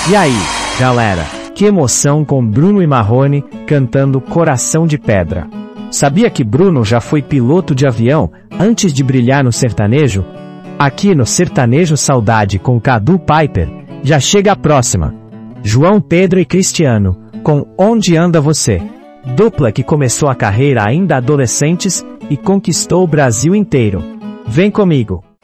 E aí, galera, que emoção com Bruno e Marrone cantando Coração de Pedra. Sabia que Bruno já foi piloto de avião antes de brilhar no sertanejo? Aqui no Sertanejo Saudade com Cadu Piper, já chega a próxima. João Pedro e Cristiano, com Onde Anda Você? Dupla que começou a carreira ainda adolescentes e conquistou o Brasil inteiro. Vem comigo!